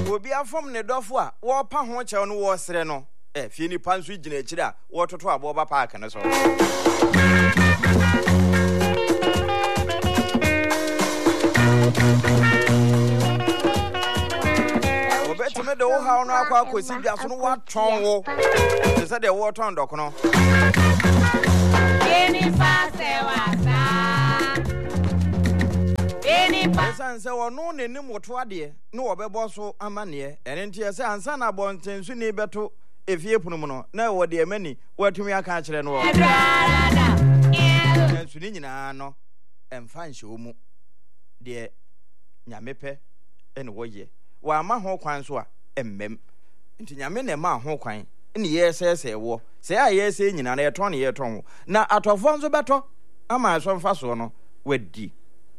will be a from the Dofwa, war Pahoncha on war sereno. If you need pants region, water to a Boba Park and so. To me, the whole how now could see just what tongue is that the water on Docono. Any so no name what dear, no bebosso amania, and in tears and son are born since you need better if you put no, no, what dear many, what to me I can't and war. No, and fine show dear Yamepe and Woye. Wa ma ho kwan so a emmem nti nyame na ma ho kwan ne yesese wo se a yese nyina na yeto ne yeto na atofo nso beto ama so mfa so no wadi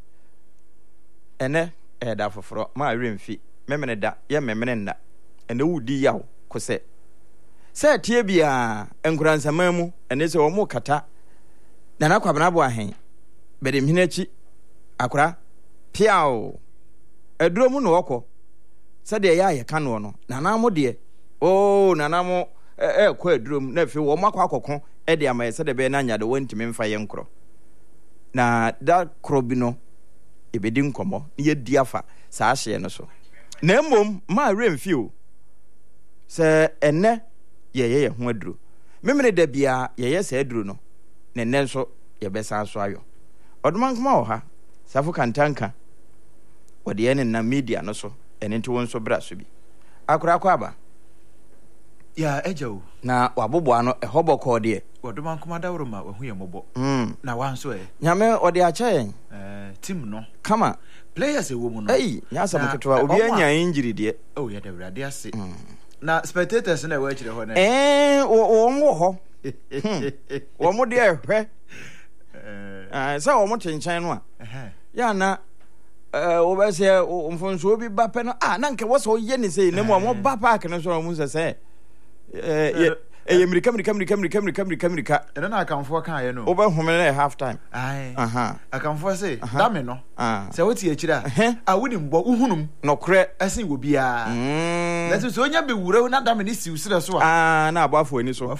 ene da foforo ma remfi memene da ye memene nda ene wudi yawo kose se tie bia enkuransaman mu ene se wo mu kata na na kwabena bo ahen bede mhinachi akora piao eduro mu no wokọ sade ya ye kanu no nana mo de nana mo kwa adrum na fi wo makwa akokon de amaye sade be na nya de wontimi mfa ye nkro na da krobi no ebedi nkomo ye di afa sa ahye no so na mmom ma remfi o se enne ye ho aduru memene da bia ye se aduru no ne nnen so ye besa so ayo oduman kuma o ha safu kantanka wode ye ne na media no so ene nti won so bra so bi akura kwa ba ya ejo na wabobo ano ehoboko de oduman kuma dawro ma wahu ye mobo na wanso nyame ode a che team no kama players ewo mu no nya asam ketwa obi anya injury de ya da brade ase na spectators na wa chire ho na wo ho wo mo de ehwe sa wo mo chenchan no a ya na wo ba se mfonso obi ba pe no na nke wo so ye ni sei ne mo ba park no so mo se America ena na akamfo kan ye no wo ba home na half time akamfo say da me no se wo ti akira woni mbo uhunum no kre asin wo bia na so onya be wura na da me ni siw sire so na abafo ani so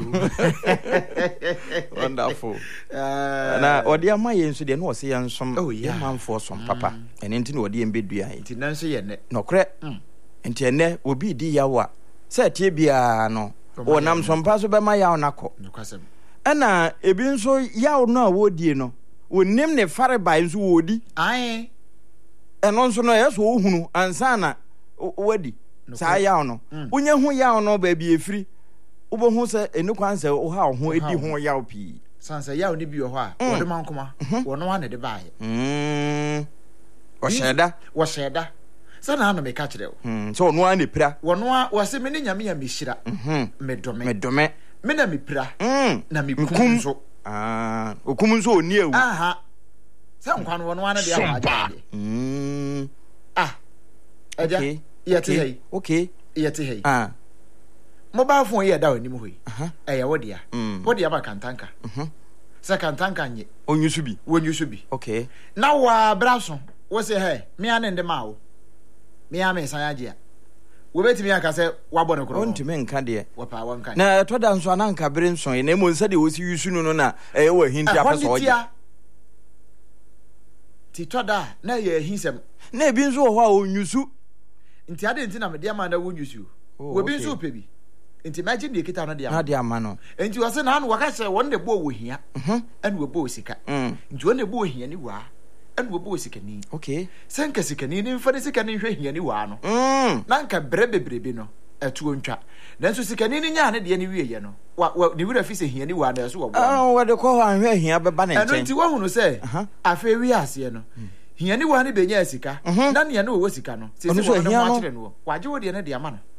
wonderful na odi ama ye nso de na wo se ye nsom ye manfo som papa ene nti na odi embedua nti na nso ye ne no kre nti ene obi di yawa se tie bia no wonam som pa so be ma yaw nakọ ana ebi nso yaw no a wodie no wonim ne fare bai nso wodi eno nso no yeso ohunu ansa na wadi saa yaw no unya hu yaw no ba bi efiri ubohu se enu kwanse wo ha ho edi ho yaw pi sansa yaw ni bi ho a wode mankoma wono ane de bae wo sheda sana no me ka kire wo so no ane pira wono a wose me ne nyame ya mehira medome me na me pira na me kum so okum nso oni ewu sa nkwan wono ane de awaje eja yete hei okay yete hei mobile phone ye da oni mu hoi ya wodia wodia ba kantanka sa kantanka nye onyusu bi okay na wa braso wo se he me ane de ma wo me ame san agea wo betimi aka se wabọ ne kro ontime nka de wapa wanka na to da nso ananka bere nso ye na mo nsa de wo si yusu no na wo hinti apeso oje ti to da na ye hinsem na ebi nso ho a onyusu nti ade nti na me de ama na wo nyusu wo bi nso pe bi nti imagine de kita no de ama na de ama no nti wo se na no waka se won de bo wo hia ene wo bo sika nti won de bo hia ni wa ene wo bo sikani okay senka sikani ni mfa de sikani hwe hia ni wa no na nka bre bebrebe no etu ontwa nanso sikani ni nya ne de ni wiye no wa ni wura fi se hia ni wa na so wo wo de ko ho hwe hia beba ne nchen nti wo hunu se afa wi ase no hia ni wa ne benya sika na ne na wo sika no se se wo no ma kire no waje wo de ne de ama no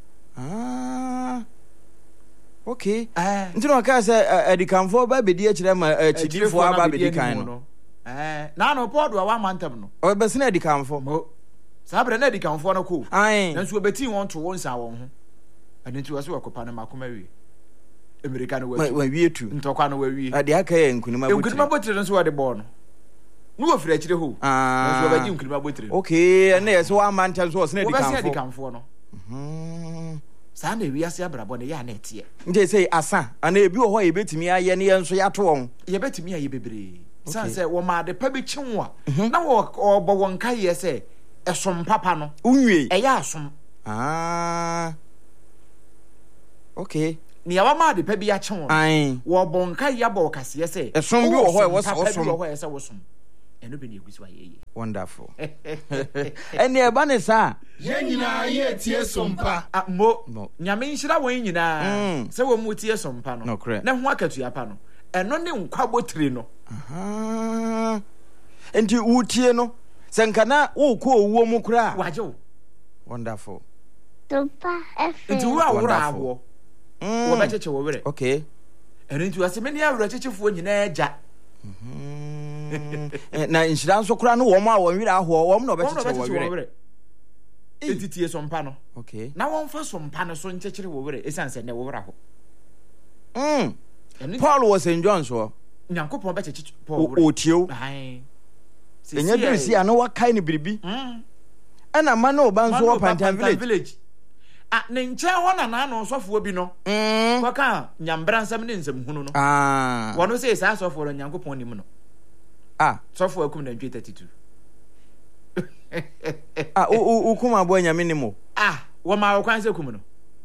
okay nti no ka se edikanfo ba bedi akire ma chidifo aba bedi kan no na no podo wa mantam no o be se na edikanfo mo sabre na edikanfo no ko nanso obeti won to won sa won ho anenti wase wakopa na makoma wi America no wa wi etu ntokwa no wa wi ade aka ye nkunima botire nso wa de bo no no wo frɛ kyire ho so ba di nkrima botire okay na yes one man time so was na di kanfo no saa na wiase abrabɔ ne ya na etie nje say asa ana ebi wo hɔ ye betimi aye ne ye nso ya to won ye betimi aye bebre san sɛ wo ma de pa bi kyenwo na wo bɔ won ka ye sɛ ɛsom papa no unwie ɛya asom okay ni ya ma de pa bi a kyenwo wo bɔ nka ye bɔ kase ye sɛ ɛsom bi wo hɔ e wo som wo hɔ ye sɛ wo som ɛno bi ne egusi wa ye wonderful ɛne ɛba ne saa ye nyina ye tie sompa mo nyame nhyira wɔn nyina sɛ wo mu tie sompa no na ho akatua pa no ɛno ne nkwa botire no enti wo tie no sɛ nka na wo kɔ owuo mu kura waje wonderful Sompa FM enti wo awora abo wo bɛkyeche wo were okay ɛno enti wase me ne awora kyekyefoɔ nyina agya na nhyira nso kura no wo ma wo nwira ahɔ wo na obɛkyeche wo were etitie sompa no okay na won fa sompa no so nkyekere wo were esan sɛ ne wo wora ho Paul was in John so nyankopɔn bɛkyeche Paul otio enya dirisi ana wakai ne biribi ana ma no ba nso wo Pantan village ne nkyɛn hɔ na no sɔfoɔ bi no kɔka nyambra nsɛm ne nsɛm hunu no wɔno sɛ saa sɔfoɔ no nyankopɔn nim no sɔfoɔ akum na ntwe 32 ukum abo nyame ne mo wo ma wo kwan sɛ kum no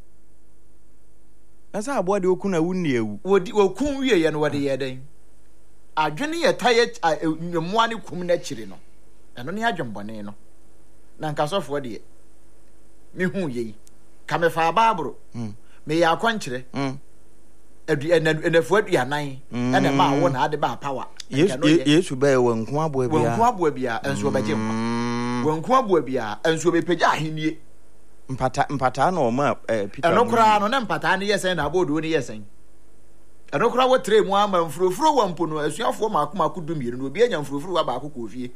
na sa abo de okun na wunni ewu wo kun wie ye no wo de ye den adwene ye taye nwamoa ne kum na kire no ɛno ne adwembɔne no na nka sɔfoɔ de me hu ye ka me fa baabro me ya akwankyere enafu aduanan ɛna ma wo na ade ba power yesu ba wo nko abo bia wo nko abo bia enso obɛgye mpa wo nko abo bia enso obɛpagya ahenie mpata na o ma Peter ɛno kora no na mpata ne yɛsɛn na abodo ne yɛsɛn ɛno kora wo tre mu ama mfurofuro wa mpo no asuafoɔ maako dumire no obi anya mfurofuro wa baako kɔ ofie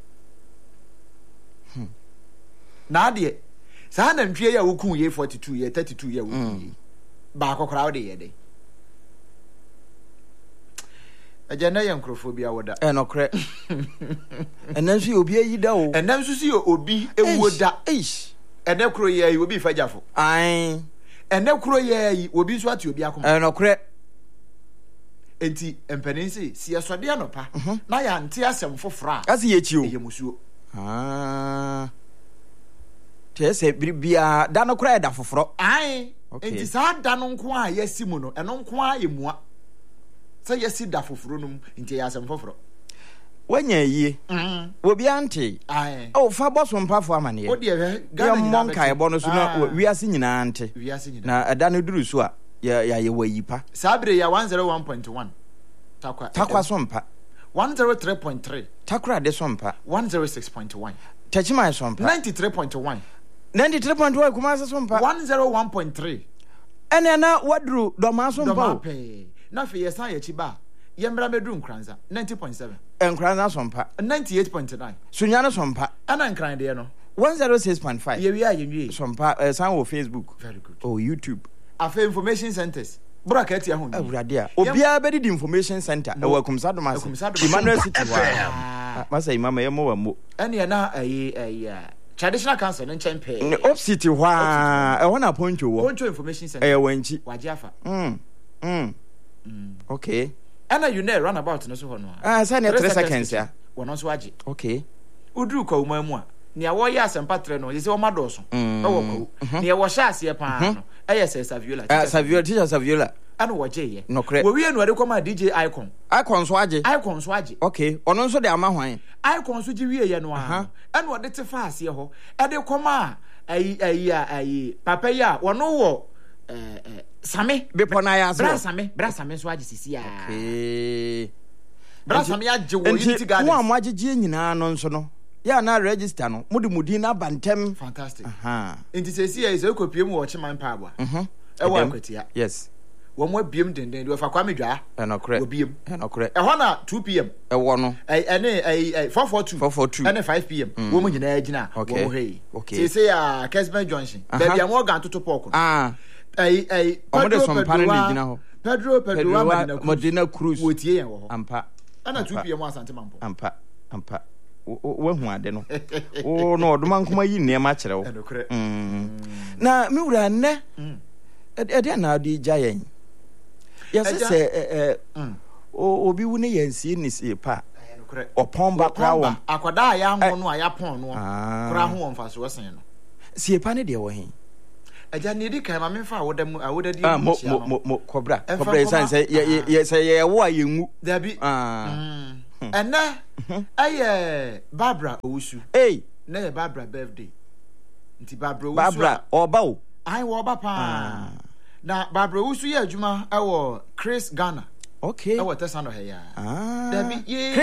na ade saa na ntwie ya wo kun ye 42 ye 32 ye wo kun ye baako kora wo de ye de agenda yɛ nkrofo bi awoda ɛnokre ɛnanso obi ayi da o ɛnanso si obi ewuo da ɛnɛ kuro yɛ yi obi fajafo ɛnɛ kuro yɛ yi obi nso ate obi akoma ɛnokre enti empanensi si asɔde anopa na ya nte asɛm foforo a asi yechi o yɛ musuo tese bibia da no kura da foforo enti saa da no nko a yɛsi mu no ɛno nko a yɛ mua sɛ yɛsi da foforo no enti yɛ asɛm foforo wanya yie obi ante o fa boso mpafo amane o de Ghana monka ebo no so na wiase nyina ante na ada no duru so a ya ye wayipa sabre ya 101.1 takwa so mpa 103.3 takra de so mpa 106.1 tachima so mpa 93.1 kuma so mpa 101.3 ene na wadru do ma so mpa na fe yesa ya chiba yembra medru nkranza 90.7 nkranza so mpa 98.9 sunyane so mpa ana nkran de no 106.5 ye wi aye so mpa san wo Facebook very good YouTube afa information centers braka tia ho awurade a obia be di information center e wa kumsadoma Emmanuel City wa masa imama ye mo wa mo ene na traditional council no champion opposite wa e wona poncho wo poncho information center wanchi waje afa okay ana you know run about no so ho no say na 3 seconds ya wono so waje okay uduru kwa umamu a ne wo ya asempatre no yese wo madoso e wo ko ne wo sha ase pa no e se Saviola teacher Saviola ana wo je ye no wo wie no ade koma DJ Icon so age okay ono nso de ama hwan Icon so ji wie ye no a ana wo de te fa ase ho e de koma ayi papa ya wono wo Same Bepona ya so bra same so age sisi a okay bra same age wo Unity Gardens wo amagege nyina no nso no ya na register no mudi na bantem fantastic enti sesi ya iso kopiem wo chiman pa abo e wo akwatia yes wo mo biem denden wo fa kwa medwa enokre wo biem enokre e ho na 2 pm e wo no ene 442 ene 5 pm wo mo nyina agina wo hey sesi ya Kesman Junction baby am organ toto pork Pedro Madina Cruz wo tie yen wo ho ampa ana 2 pm asante mampo ampa ampa wahu ade no no odoma nkoma yi nneema kyerɛ wo na me wura nne ade na ade gya yɛn yɛsɛ obi wu ne yɛnsie ne sie pa ɔpɔn ba kra wɔ akwadaa ya ho no a ya pɔn no kra ho wɔ mfaso wɔsen no sie pa ne deɛ wɔ he agya ne di kan ma memfa awoda mu awoda di mo kobra san sɛ yɛ wo a yɛngu dabi ɛnɛ ɛyɛ Barbara Owusu na yɛ Barbara birthday nti Barbara Owusu Barbara ɔba o ai wɔ ba pa na Barbara Owusu yɛ adwuma ɛwɔ Chris Ghana okay ɛwɔ Tesano ha ya dabi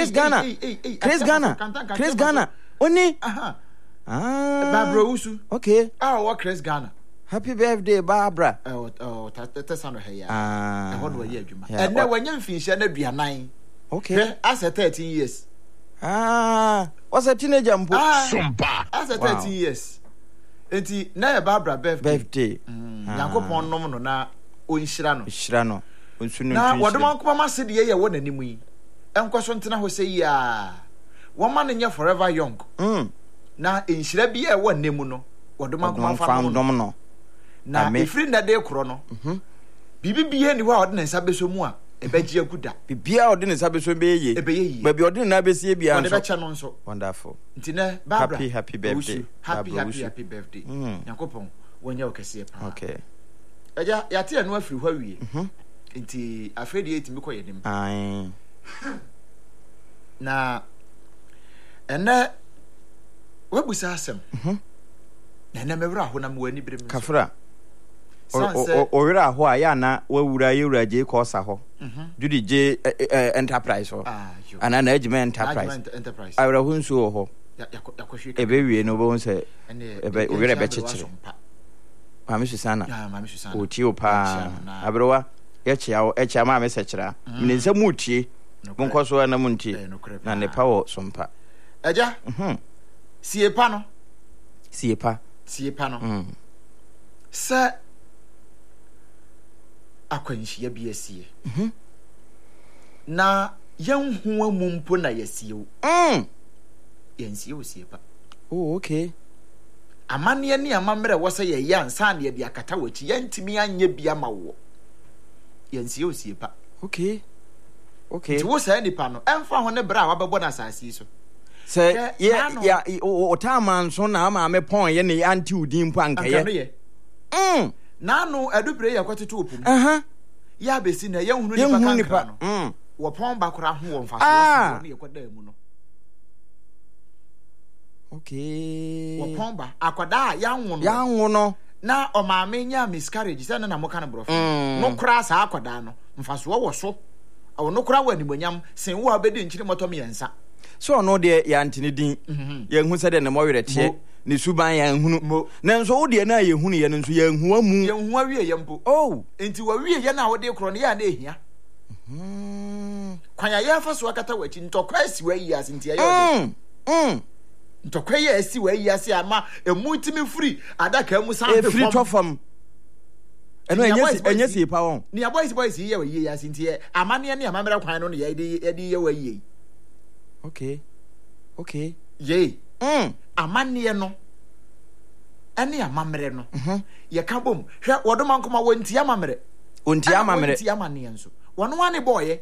Chris Ghana oni Barbara Owusu okay wɔ Chris Ghana. Happy birthday, Barbara. Tesano ha ya ɛhɔ no wɔyɛ adwuma ɛnɛ wɔnyɛ mfinhyia na aduanan okay as 13 years was a teenager mpo Sumpa as 13 years enti na yɛ Barbara birthday Yankopɔn nom no na onhyira no na wɔdom ankoma ma se de yɛ wɔ n'anim yi ɛnkɔ so ntena hɔ sɛ yi a wɔma no nyɛ forever young na nhyira bi a ɛwɔ n'anim no wɔdom ankoma fa nom no na efiri na de korɔ no bibi biye ni hɔ a ɔde ne nsa beso mu a ebegye aguda bibia ɔde ne nsa beso beye ba bi ɔde ne na besie bia nso ɔde bɛkyɛ no nso wonderful nti ne Barbara happy birthday happy birthday Yakopɔn wɔnyɛ okɛseɛ pa okay agya yate anu afiri hɔ awie nti afredi etimi kɔ yɛnim na ɛnɛ wabusa asɛm na ɛnɛ mɛwura ho na mwani bere mu kafra owura ho a ya na wawura yewura je ko sa ho Judy J enterprise ho ana na ejima enterprise awura ho nso ho ebe wie no bo nse ebe owura be kyekere Mami Susana o ti o pa abrewa ye chia ma me sekira me nse mu tie mo nkoso na mu ntie na ne pa wo sompa aja siepa no sɛ akwanhyia bi asie na yɛnhu amu mpo na yɛsie wo yɛnsie wo siepa okay amanneɛ ne amammerɛ wɔ sɛ yɛyɛ ansa ne yɛde akata w'akyi yɛntimi anyɛ bi ama wo yɛnsie wo siepa okay nti wo saa nipa no ɛmfa ho ne berɛ a wabɛbɔ no asase yi so sɛ ya o tama nso na ama me pon ye ne anti udin mpo anka ye nano adupre ye kwatete opum ya besi na ye hunu nipa no wo pon bakora ho wo mfaso wo ne ye kwada mu no okay wo pon ba akwada ya nwo no na o maame nya miscarriage sɛ na mo ka no brofo no kora sa akwada no mfaso wo so awo no kora wa nimonyam sen wo abedi nkyiri motom yensa so no de ya ntini din ye hu sɛ de ne mo werɛ tie ne suban ya hunu na nso wo de na ye hunu ye nso ya hu amu ye hu awie ye mpo enti wa wie ye na wo de kro no ya na ehia kwanya ya fa so akata wachi ntokwa si wa yi ase nti ya yo ntokwa ya asi wa yi ase ama emu ntimi free adaka mu san de free tofam eno enye si pa won ni boys ye wa yi ase nti amane ne amamera kwan no ye de ye wa yi okay ye amane no ene amamere no ye ka bom hwe wodoma nkoma wonti amamere onti amamere onti amane nso wono wane boye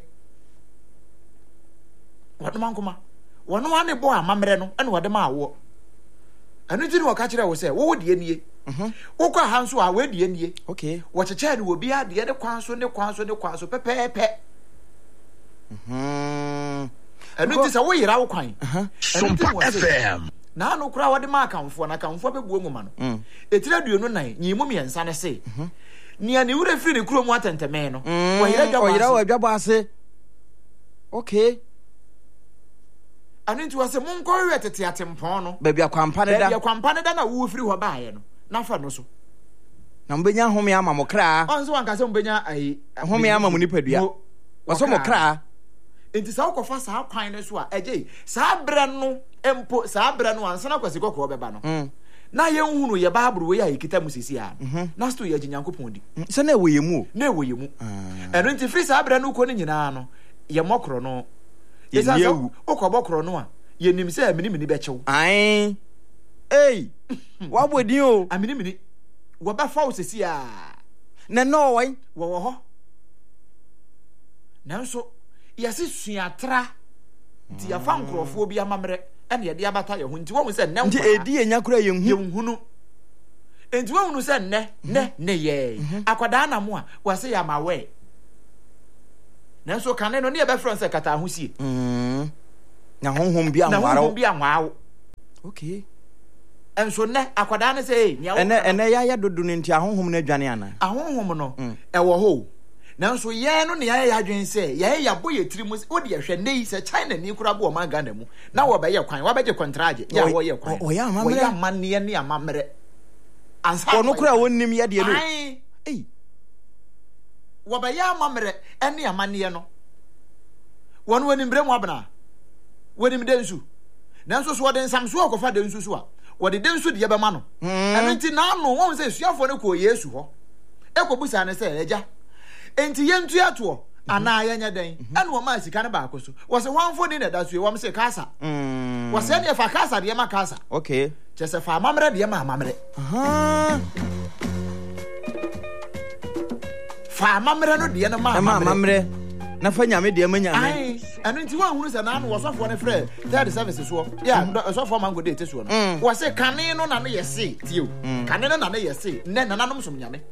wodoma nkoma wono wane boy amamere no ene wodema awo anu ti no ka kire wo se wo de anie wo kwa ha nso a we de anie okay wo cheche de obi ade de kwanso pepepe anu ti se wo yira wo kwan Sumpa FM na no kura wode ma akamfo na akamfo bebuo ngoma no etira duonu nan nyimu miensa ne se nia ne wura firi ne kuro mu atenteme no wo yira wa dwabo ase okay anu nti wase monko hwe tete atempon no baabi akwampa ne da na wo firi ho baaye no na fa no so na mbenya home ama mo kra onso wanka se mbenya ai home ama mo nipadua waso mo kra enti sa ukofa sa kwan ne so a eje sa bra no empo sa bra no ansa na kwasi kokoro beba no na ye nhunu ye baaburu we ya ikita musisi a na sto ye Nyankopɔn di se na eweyemu eno enti free sa bra no ko ne nyina no ye mokoro no ye sa ukobokoro no a ye nim say mini be chew ai wabodi o amini wo ba fa wo sesi a na no wai wo ho nanso yesi suatra ti ya fa nkrofo bi amamre ene ye de abata ye ho nti wo se ne nti edi enya kura ye hunu enti wo hunu se ne ye akwada na mo a wase ya mawe nanso kane no ne ye be front se kata ho sie na honhom bi anwaro okay enso ne akwada ne se ene ya dodo ne nti ahonhom na adwane ana ahonhom no ewo ho nanso ye no ne ya adwen se ye ya boye tirimu wo de hwe nei se China ni kura bo ma Ghana mu na wo be ye kwan wo be je kontraje ya wo ye kwan wo ya amamre ne amamre ansa ono kura wonnim ye de no wo be ya amamre ene amane no wonu wonim bre mu abna wonim densu nanso so de nsam so akofa densu so a wo de densu de ye be ma no eno nti na no won se suafo ne ko Yesu ho ekobusa ne se eja enti yentu ato ana yanya den ene wo ma sika ne ba akoso wo se wanfo ni na da so wo se kasa wo se ne fa kasa de ma kasa okay je se fa amamre de ma amamre fa amamre no de ne ma amamre na fa nyame de ma nyame eno nti wo hunu se na no wo sofo ne frɛ third service so ya sofo mango de teso no wo se kane no na ne yese tio kane no na ne yese ne na nanom som nyame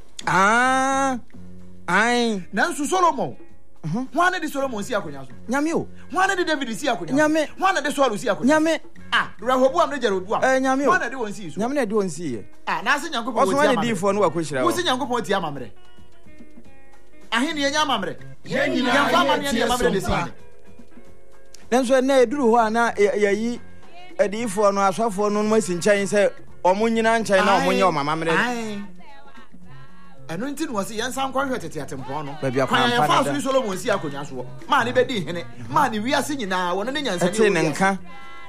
ai nanso Solomon hwane de Solomon si akonya so nyame o hwane de David si akonya nyame hwane de Saul si akonya nyame Rehoboam de Jeroboam nyame o hwane de won si so nyame na de won si ye na se Nyankopɔn wo so ne difo no wakohyira wo se Nyankopɔn ti amamre ahini ye nyamamre ye nyina ya fama ne amamre de si nanso na eduru ho ana yayi adifo no aswafo no ma sinkyɛn sɛ ɔmo nyina nkyɛn na ɔmo nyɛ ɔmamamre eno nti no se yensan kwanhwe tete atempɔn no baabi akwan fa so Solomon si akonya so ma ne bedi hene ma ne wiase nyinaa wono ne nyansa ne ne nka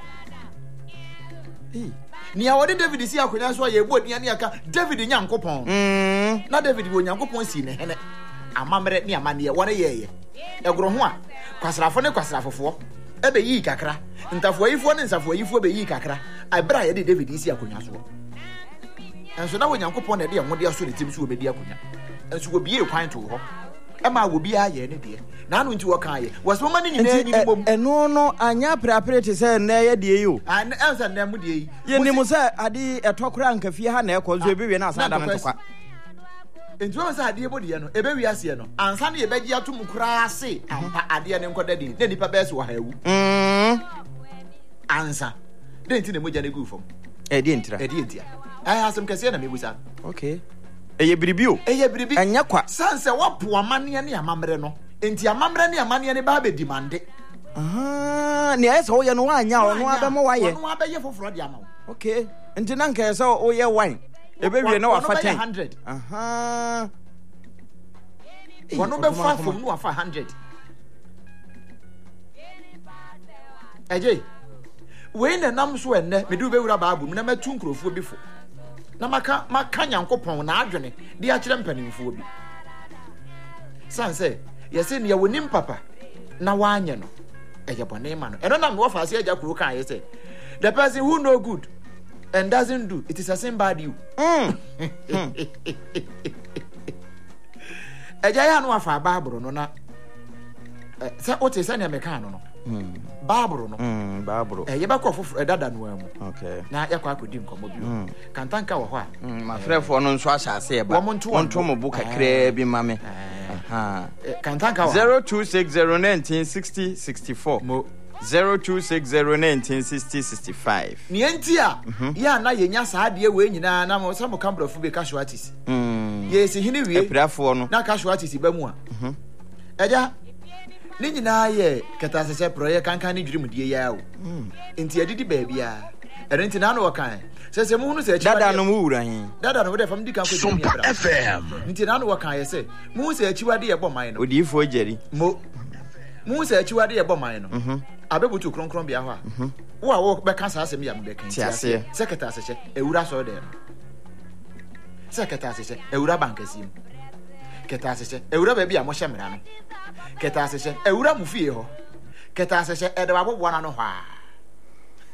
ni a wode David si akonya so ye bo dia ne aka David Nyankopɔn na David wo Nyankopɔn si ne hene amamre ne amane wona yeye egoro ho a kwasrafo ne kwasrafofo ebe yi kakra ntafo yifo ne nsafo yifo be yi kakra abra ye de David si akonya so enso na wo Nyankopɔn na de nwode aso ne tim so obedi akonya enso wo bie kwan to ho e ma wo bia ye ne de na anu nti wo kan ye wo so ma ne nyina nyi bom eno no anya prapre te se na ye de yi o an enso na mu de yi ye ni mo se ade etokora nka fie ha na ekɔ so ebe wie na asa da no kwa enti wo se ade bo de no ebe wi ase no ansa na ye beji atum kura ase ampa ade ne nkoda din na nipa be se wo ha ewu ansa de nti ne mo jane gu fom e di entira asem kese na mebusa okay eye biribio anya kwa sanse wapo amane ne amamre no enti amamre ne amane ne ba be demande ne ayesa wo ye no anya ono abemo waye ono abeye foforo de amawo okay enti na nka yesa wo ye wine ebe wie na wafa 10 wono be fa fom no wafa 100 eje we na nam so enne me du be wura baabu na matu nkrofo bi fo na maka Nyankopɔn na adwene de akire mpanimfo bi sanse yese ne wonim papa na wanye no eye bone ma no eno na me wo fa ase agya kuro kan yese the person who know good and doesn't do it is a sin bad you agya ya no afa Bible no na se o te se ne me kan no Bible no Bible ye ba ko foforo dada no amu okay na yakwa akodi nkomo bi kantanka wo ho a ma frefo no nso ahyase e ba wonto mo bu kakra bi ma me kantanka wo 0260196064 mo 0260196065 ni enti a ya na yenya saade we nyina na mo samo kambrofo be casualties ye si hini wie eprafo no na casualties ba mu a eja ni nyina ye ketasese proye kankan ni dwiri mu die ya o enti adidi ba bia enti na no wakan se mu hunu se echi dada no mu wura hin dada no de fam di kan ko Sumpa FM enti na no wakan ye se mu se echi wade ye bɔ man no odifo jeri mu se echi wade ye bɔ man no abebutu kronkron bia ho a wo a wo be kan sa asem ya me be kan ti ase se ketasese ewura so de no se ketasese ewura bankasi mu ketasese ewura ba bia mo hye mra no ketasese ewura mu fie ho ketasese ede ba bobo na no hwa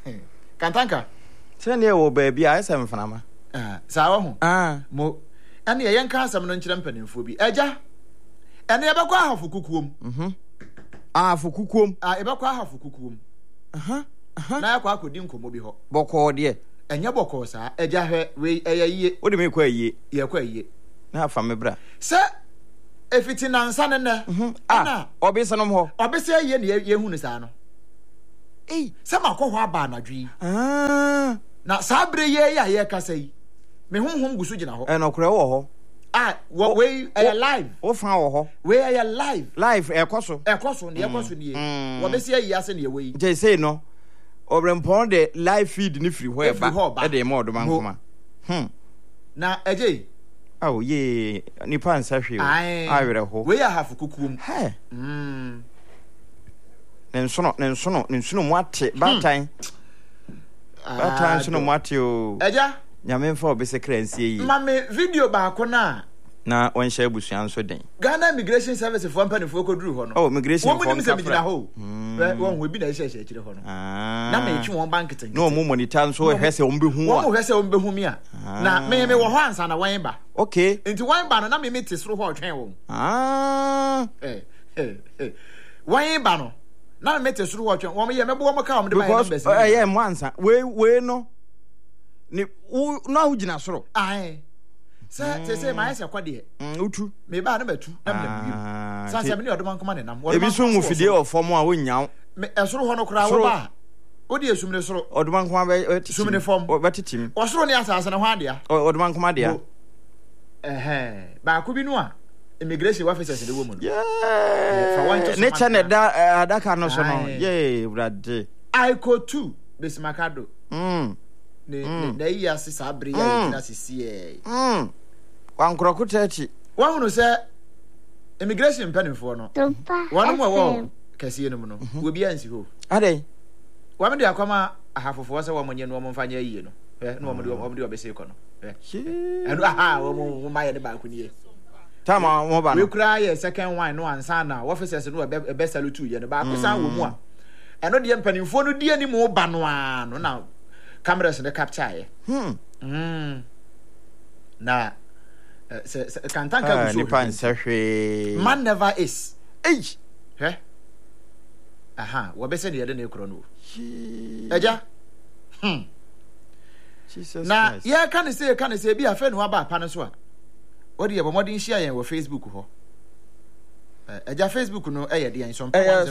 Kantanka. Sɛ ne wo baabi a ɛsɛ mfanama. Saa wo ho. Mo. Ɛne yɛn ka asɛm no nkyerɛ mpanimfoɔ bi. Agya. Ɛne yɛbɛkɔ ahafo kukuom. Ahafo kukuom. Yɛbɛkɔ ahafo kukuom. Na yɛkɔ akɔdi nkɔmmɔ bi hɔ. Bɔkɔɔ deɛ. Ɛnyɛ bɔkɔɔ saa. Agya hwɛ wei ɛyɛ yie. Wode me kɔ ayie. Yɛkɔ ayie. Na afa me bra. Sɛ efiti nansa ne nɛ. Ana obese nom hɔ. Obese ayie ne yehu ne saa no. Sɛ makɔ hɔ aba anadwi. Na saa bere yɛ a yɛ kasa yi. Me honhom gusu gyina hɔ. Ɛnokora wɔ hɔ. Wei ɛyɛ live. Wo fa wɔ hɔ. Wei ɛyɛ live. Live ɛkɔ so. Ɛkɔ so ne ɛkɔ so nie. Wɔbɛsi ayi ase ne wei. Je say no. Obrempon de live feed ni free hɔ ɛba. Ɛde ma ɔdoma nkoma. Na ɛgye. Awo ye nipa nsa hwe o. Awerɛ ho. Wei ahafo kukuom. He. Ne nsono mu ate batan. Batan nsono mu ate o. Ɛgya. Nyame mfa obese kransie yi. Mame video ba ko na wɔnhyɛ abusua nso den. Ghana Immigration Service for mpanifo koduru hɔ no. Oh, immigration for. Wɔn mu gyina hɔ. Wɔn ho bi na ɛhyɛ akyire hɔ no. Na me etwi wɔn bank ten. No mo monitor nso hwɛ sɛ wɔn behu a. Wɔn hwɛ sɛ wɔn behu mi a. Na me wɔ hɔ ansa na wɔn ba. Okay. Nti wɔn ba no na me te soro hɔ ɔtwɛn wɔn. Wɔn ba no. Na me te soro hɔ ɔtwɛn. Wɔn yɛ mɛbɔ wɔn ka wɔn de ba yɛ because ɛyɛ mo ansa. We no. Ni wo na wo gyina soro. Say my answer kwade utu me ba na batu na me sa se me ne odoma nkoma ne nam ebi so mu fidie ofom a wonyaw me esoro ho no kra wo ba odi esum ne soro odoma nkoma be sum ne fom betetim osoro ne asase ne ho adea odoma nkoma dea ba ko bi no a immigration officers de wo mu no ne chane da adaka no so no ye brade aiko 2 besimakado ne yi asisa abre ya na sisi wankroko tachi wonu sɛ immigration mpanimfo no wonu mo wo kasiye no mu no wo bia nsi ho ade wa me de akoma ahafofo sɛ wo monye no mo mfa nya yie no no mo de obese ko no ɛno wo mo ma ye ne ba ko nie tama mo ba no we kura ye second one no ansa na officers no be salute ye no ba ko san wo mu a ɛno de mpanimfo no di ani mo ba no a no na cameras ne capture na kantanka guso nipa nsahwe man never is wo be se ne yede na ekro no eja Jesus na ye ka ne se bi afa no aba pa no so a wo de ye bomodin hia yen wo Facebook ho eja Facebook no eye de yen sompa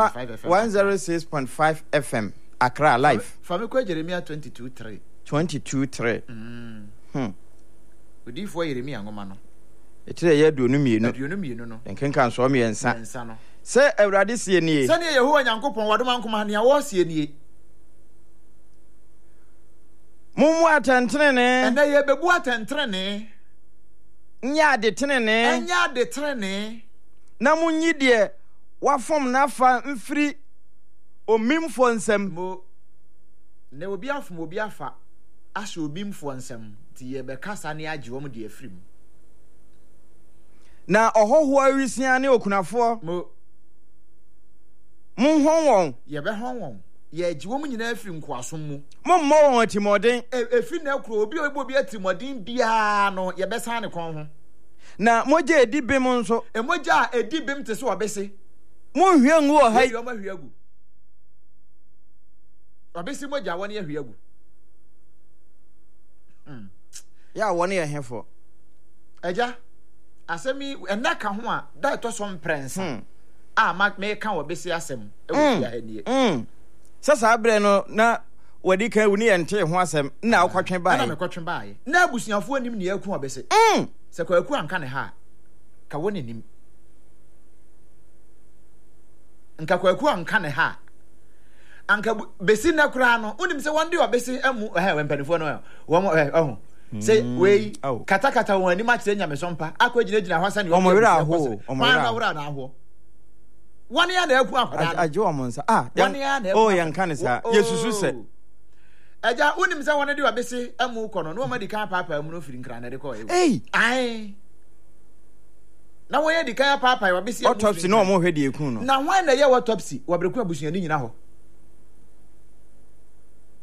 106.5 FM Accra live. Famiko Jeremiah 22:3. 22:3. Odi fo Jeremiah ngoma no. Etire ye aduonu mienu. Aduonu mienu no. Enkenkan so me ensa. Ensa no. Se Awurade sie nie. Se ne Yehowa Nyankopon wadoma nkoma ne awo sie nie. Mumu atentrene. Ena ye bebu atentrene. Nya de tenene. Enya de trene. Na munyi de wafom na fa mfiri omimfo nsem mo ne obi afom obi afa ahye omimfo nsem ti ye be kasa ne age wo mu de afrim na ohoho awisia ne okunafo mo monhon won ye be hon won ye age wo mu nyina afrim kwasom mu mommo won atimoden efi na kro obi atimoden bia no ye be san ne kon ho na moje edibem nso emoja edibem te so obese monhwe ngu o hai yo ma hwe agu obesi moja won ye hwe agu ya won ye hefo eja asemi enaka ho a da to so mprensa mak me ka obesi asem e wo ya hanie sasa abre no na wadi kan wuni ente ho asem na akotwe bae na me kotwe bae na abusuafo anim ne yaku obesi se kwa aku anka ne ha ka woni nim nka kwa aku anka ne ha anka besi na kura no unim se wonde obesi amu wempanifo no wo say we kata won anim akire nyame sompa akogina hwasa ne omowera aho omowera na aho wani ya na aku akwada aje omonsa yanka ne sa yesusu se eja unim se wonde obesi amu kono no ma di kan papa amu no firi nkra na de ko na wo ye di kan papa obesi autopsy no mo hwede ekun no na wan na ye autopsy wo breku abusua ni nyina ho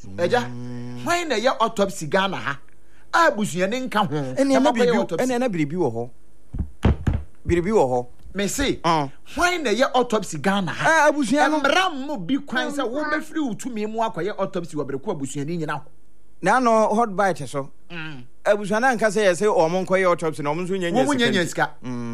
Eja, when na ye autopsy Ghana ha. Abusua ne nka ho. Ene na biribi wo ho. Biribi wo ho. Me say, when na ye autopsy Ghana ha. Abusua no Ram mo bi kwan say wo be free utumi mu akoye autopsy wo bereko abusua ni nyina ho. Na no hot bite so. Abusua na nka say ye say o mo nkoye autopsy na o mo nso nyanya sika.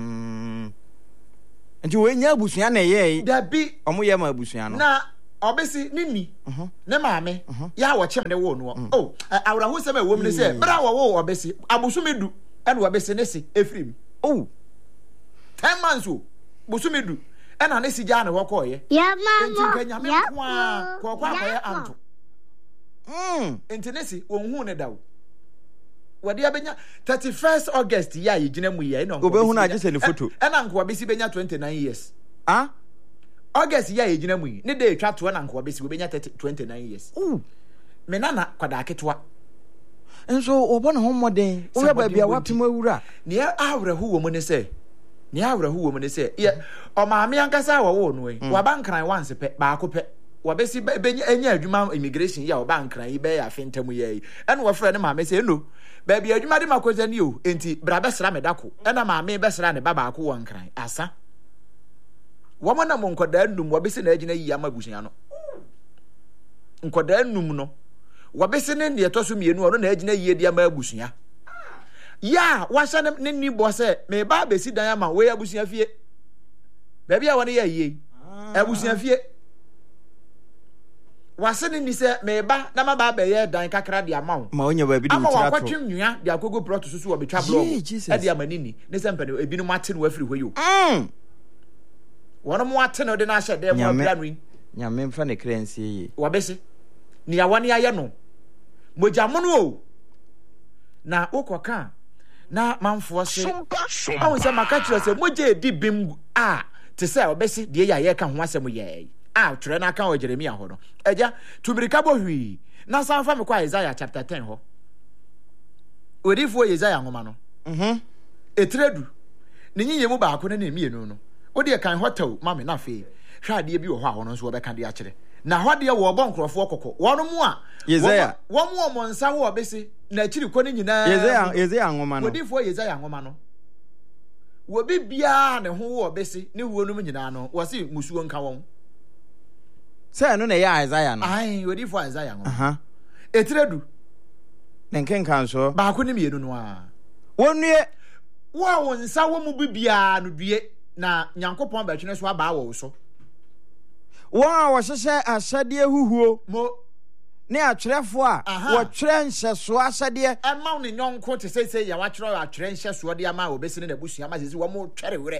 Nti we nya abusua na ye da bi o mo ye ma abusua no. Na obesi nini ne maame ya wo chem ne wo no oh awra ho sem e wo mi se bra wo obesi abusumedu ene obesi ne se efrim oh 10 months o busumedu ena ne si ja ne wo koye ya mama kwa koye anto entenesi wonhu ne dawo wade abenya 31st August ya yigina mu ye eno obehu na agese ne photo ena nko obesi benya 29 years August ya yigina mu ne dey twa to na nko obesi benya 29 years me nana kwada ketwa enso obo na ho moden wo ya ba bia wapem awura ne awre hu wo mu ne se ye o maame ankasa wo no wa bankran once pe ba ko pe wabesi benya enya adwuma immigration ya obankran yi be ya fentamu ye ene wo frɛ ne maame se no ba bia adwuma de makoza ni o enti bra besra medako ena maame besra ne baba ko wankran asa womo na monkoda num wabesi na agina yi amabusia no nkoda num no wabesi ne ne etoso mienu no na agina yi di amabusia ya wahya ne ni bo se me ba besi dan ama we abusia fie ba bia woni ya yi abusia fie wasene ni se meba na ma ba ye dan kakra de ama wo ma onya ba bi de ama mutira wa kwatwe nwua de akogo prot susu wo betwa blog e de amanini ne se mpane ebinu mate no afiri hoyo wono mo ate no de na hye de mo abra no nyame mfa ne krensie yi wabese ni awani aye no mojamono o na okoka na manfo se awon se makachiro se moje edi bim te se wabese de ye ka ho asem ye twerɛ na aka o Jeremia ho no eja tumirika bo hwi na sanfa me kwa Isaiah chapter 10 ho odifo Isaiah ngoma no etredu ne nyiye mu baako ne mienu no wo de kan hotel mame na fe hwa ade bi wo ho a ho no so wo beka de akere na ho de wo bo nkrofo kokko wono mu a Isaiah wo mu o monsa wo obesi na akiri ko ne nyina Isaiah ngoma no odifo Isaiah ngoma no wo bibia ne ho wo obesi ne huo no nyina no wo se musuo nka won say no na ya Isaiah no ai wodi for Isaiah ngo etredu ne nkenkan so ba ko ne mienu no a wonue wo nsa wo mu bibia no due na Nyankopon ba twene so aba wo so wo a wo hyehye ahyade huhuo mo ne atwerefo a wo twerɛ nhyeso ahyade ma ne nyonko te sese ya wa twerɛ atwerɛ nhyeso de ama obesi ne busua ma sese wo mo twere were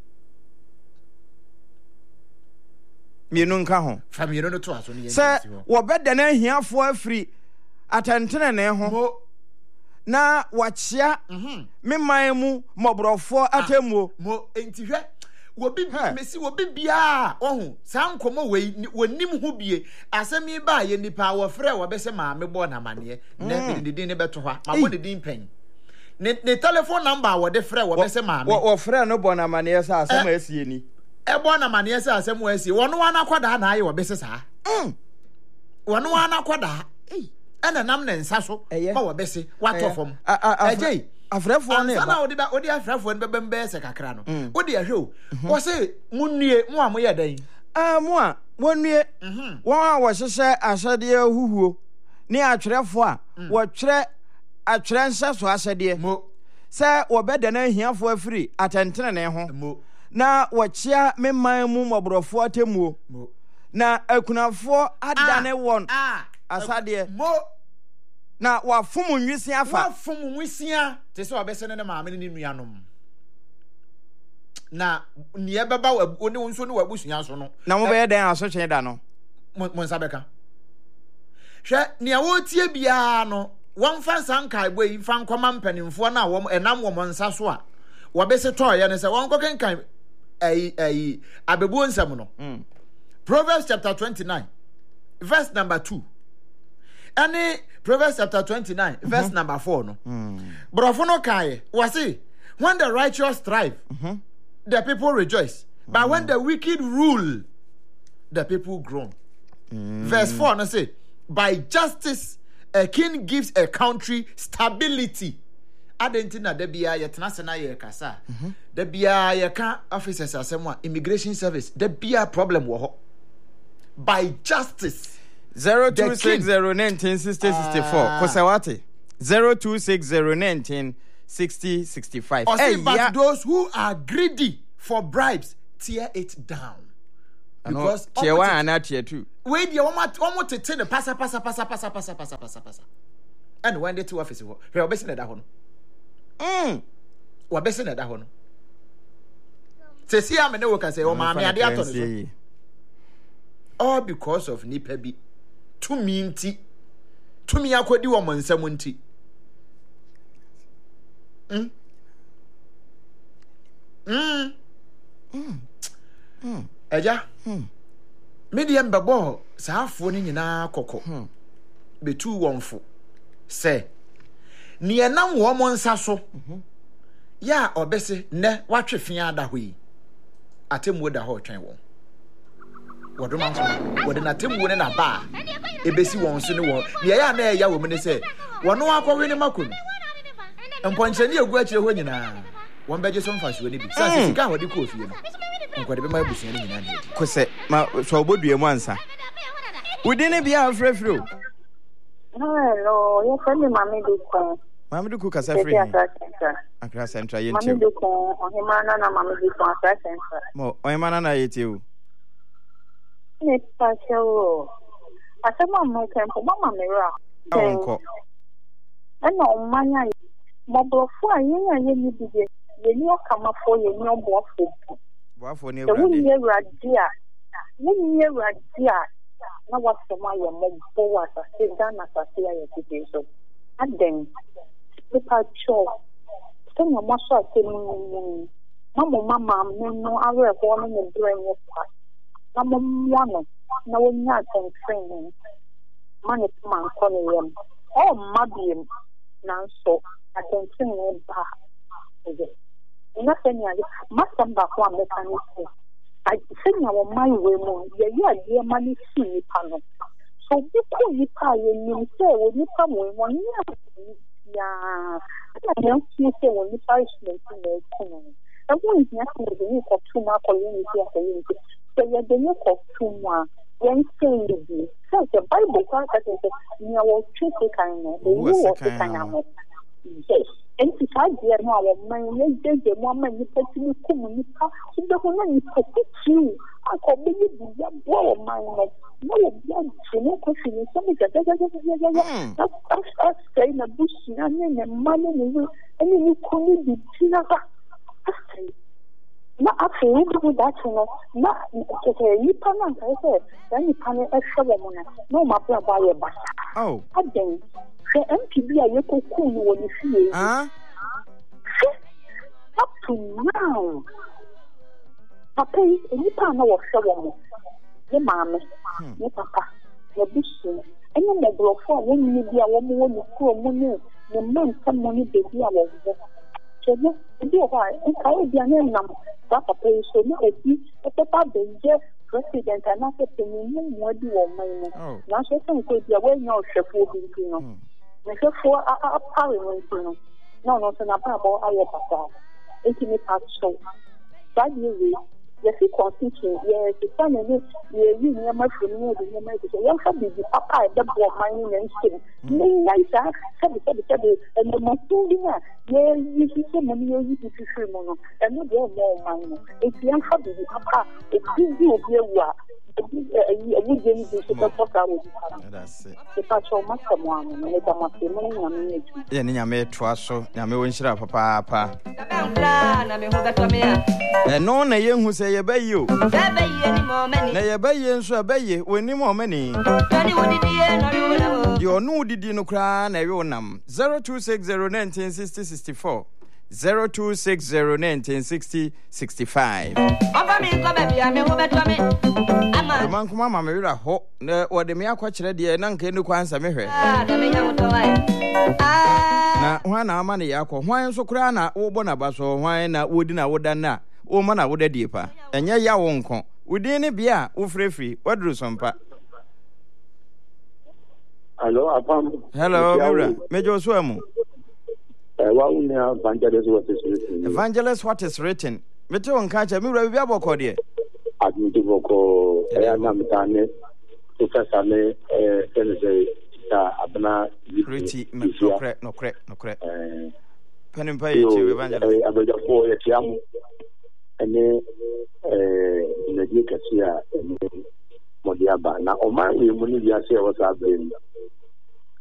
mienu nka ho famienu no to aso ne se wo beda na ahiafo afiri atentene ne ho na wakyea memman mu mobrofo atemuo mo entihwe wo mesi wo bibia ohu sankomo we wonim ho bie asemi ba ye nipa wo frɛ wo bese ma me bo na mane ne din ne beto ha ma bo ne din pen ne telephone number wo de frɛ wo bese ma me wo frɛ no bo na mane sa asem asie ni ebo na mane sa asem asie wono ana kwada na aye wo bese sa wono ana kwada ena nam ne nsa so ma wo bese wato fom ejei afrefo ne ba odi afrefo ne bebembe se kakra no odi ahwe o wo se munue mu a moye dan mu a wonue won a wo hyehye ahyade huhuo ne atwerefo a wo twerɛ atwerɛ nhyɛ so ahyade mo se wo beda na ahiafo afiri atentene ne ho na wo kyea memman mu mobrofo atemuo na akunafo adane won asade mo na wafom nwisia afa wafom nwisia te se obese ne maame ne nuanom na ne beba oni wonso ne wabusunya so no na mo be dan aso twen da no mo nsa beka hwe ne wo tie bia no won fa sankai boy fa nkoma mpanimfo na wo enam wo nsa so a wobese toye ne se won kokenkan abebuo nsam no Proverbs chapter 29 verse number 2 and Proverbs chapter 29 verse number 4 no brofo no kai wasi when the righteous thrive the people rejoice but when the wicked rule the people groan verse 4 no say by justice, a king gives a country stability. Adentina debia yetna sena ye kasa. Debia ye ka officers asemwa immigration service. Debia problem wo ho. By justice. 0260196064. Kosawati. 0260196065. But those who are greedy for bribes, tear it down. Because tier 1 and tier 2. Wait, you want to tell the passa. And when the two officers were, we are basing at that one. We're basing at that one. Say, see, I'm a no can say, oh, mammy, I did all because of Nipebi. To me, I could do a man, someone tea. Eja. Medium babo, sa phone na koko. Be too wonful. Say. Ni enam wo mo nsa so. Ya obese ne watwe fia da hoi. Atemu da ho twen won. Wodoma so. Wode na temu ne na ba. Ebesi won so ne won. Ni ya na ya wo me ne say. Wono akọwe ne makonu. Emponche ni egu akire ho nyina. Won beje so mfa so ne bi. Sa sika ho de ko fie no. Nkwade be ma busia ne nyina ne. Kose ma so obodue mu ansa. Wudi ne bia afrefro. Hello, your friend Mami Duko. Mami Duko kasa free. Accra Central yenti. Mami Duko, ohimana na Mami Duko Accra Central. Mo, ohimana na yeti o. Ni pasho. Asema mo tempo mama mera. Onko. Ena omanya moblofo ayen ni bije. Ye ni okamafo ye ni obofo. Boafo ni ewrade. Wuni ewradia. Na wasoma ye mobbo wasa Ghana sasia ye tipeso. Aden pepa cho. Tenya maso atemu. Mama no awe ko no me branye kwa. Na momwa no na wonya training. Mane man ko ne yem. O mabiem na so attention ne ba. Ina senya masamba kwa mekanisi. I think our my women, ye money see panel. So you call you pay and you say, when you come with 1 year, I don't see when you price me to the economy. And one is nothing with the new of 2 mark or unity of the unity. So you're the new of 2 more. Then say you so the Bible can't say, you will treat the kind of the new of the kind of yes. And if I dare know our mind, they the woman you put in the community, the woman you put you. I can be the blow of my neck. No blood, no question. Something that's saying a bush and money, and you couldn't be not after that, not you pan, I said, then you pan extra woman. No, my brother buy a bus. Oh, again. The MPB are you cool when you see it. Up to now. Papa, you can't know of someone. Your mammy, your papa, your bishop, and your mobile for when you be a woman when you call money, the man some money baby I was there. So, yes, dear, and I will be an enemy. Papa, so now I see a papa, the president, and not a penny more do or money. Now, so some could be away now, chef will be, you know. For a parliament, no, not an apple, I have a car. 18 past so. That year, yes, he constitution, yes, the family, you near my family, the American, you have the papa, the boy, mining and skin. Nice, and the Matulia, yes, you see so many years to free mono, and no more money. If you have the papa, it gives you a year. That's it. Yeah, Niame Twaso, Name Winshira Papa. No, na young who say a bay you. Nay, a bay and so a bay, we need more money. Your no did you no cry, Nayonam 0260196064. 0260196065. The man come mama mera ho na wode me akwakire de na nka enu kwansa mehwe. Na hwan na ama ne yakọ hwan so kura na wo bo na baso hwan na wodi na woda na wo ma na woda die pa. Enye ya wo nko. Wodi ne bia wo frefri waduru sompa. Hello, Apam. Hello, Mira. Major Swemu. Evangelist what is written. Evangelist what is written. Mete on catcher, Mira, we have a code here. Admit Boko, Namtane, Professor Me, Senator Abna, Pretty, no correct. Pen and pay to Evangelist. I will for a jam and then in the Dicassia and Modiaba. Now, on my way, when you say what's happening,